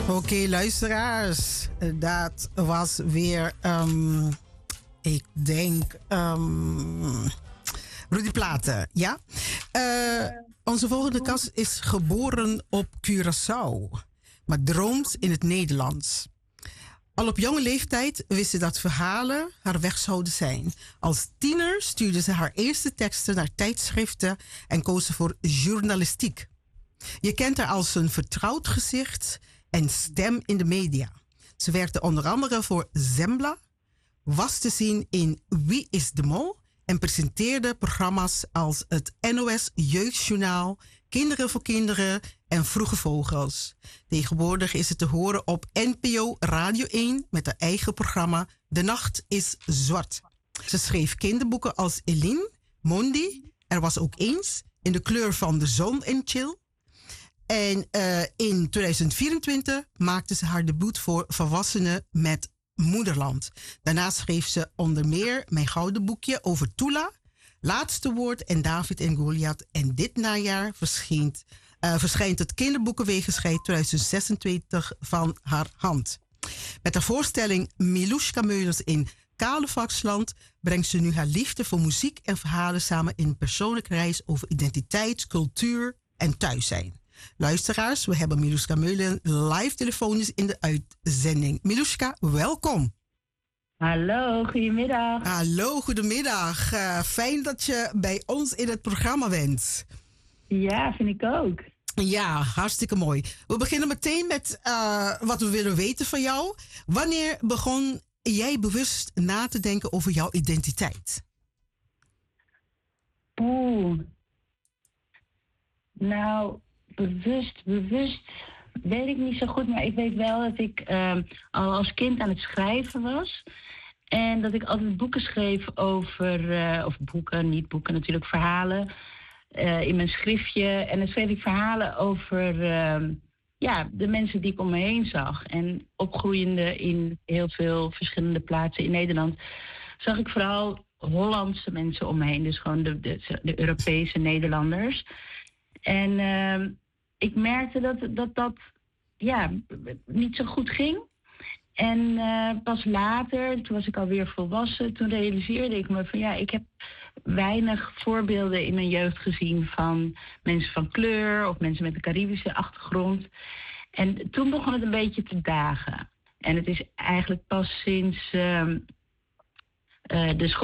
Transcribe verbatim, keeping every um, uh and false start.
Oké, okay, luisteraars. Dat was weer, um, ik denk, um, Rudy Platen, ja? Uh, onze volgende gast is geboren op Curaçao, maar droomt in het Nederlands. Al op jonge leeftijd wist ze dat verhalen haar weg zouden zijn. Als tiener stuurde ze haar eerste teksten naar tijdschriften en koos ze voor journalistiek. Je kent haar als een vertrouwd gezicht en stem in de media. Ze werkte onder andere voor Zembla, was te zien in Wie is de Mol en presenteerde programma's als het N O S Jeugdjournaal, Kinderen voor Kinderen en Vroege Vogels. Tegenwoordig is het te horen op N P O Radio één met haar eigen programma De Nacht is Zwart. Ze schreef kinderboeken als Eline, Mondi, Er was ook eens, In de kleur van de zon en Chill. En uh, in tweeduizend vierentwintig maakte ze haar debuut voor volwassenen met Moederland. Daarna schreef ze onder meer Mijn Gouden Boekje over Tula, Laatste Woord en David en Goliath. En dit najaar verschijnt, uh, verschijnt het kinderboekenwegenschrijd tweeduizend zesentwintig van haar hand. Met haar voorstelling Milushka Meulens in Kalevaksland brengt ze nu haar liefde voor muziek en verhalen samen in een persoonlijke reis over identiteit, cultuur en thuis zijn. Luisteraars, we hebben Milushka Meulens live telefonisch in de uitzending. Milushka, welkom. Hallo, goedemiddag. Hallo, goedemiddag. Uh, fijn dat je bij ons in het programma bent. Ja, vind ik ook. Ja, hartstikke mooi. We beginnen meteen met uh, wat we willen weten van jou. Wanneer begon jij bewust na te denken over jouw identiteit? Oeh. Nou, bewust, bewust weet ik niet zo goed. Maar ik weet wel dat ik uh, al als kind aan het schrijven was. En dat ik altijd boeken schreef over, uh, of boeken, niet boeken natuurlijk, verhalen. Uh, in mijn schriftje. En dan schreef ik verhalen over uh, ja, de mensen die ik om me heen zag. En opgroeiende in heel veel verschillende plaatsen in Nederland zag ik vooral Hollandse mensen om me heen. Dus gewoon de, de, de Europese Nederlanders. En uh, ik merkte dat dat, dat ja, niet zo goed ging. En uh, pas later, toen was ik alweer volwassen, toen realiseerde ik me van ja, ik heb weinig voorbeelden in mijn jeugd gezien van mensen van kleur of mensen met een Caribische achtergrond. En toen begon het een beetje te dagen. En het is eigenlijk pas sinds uh, uh, de school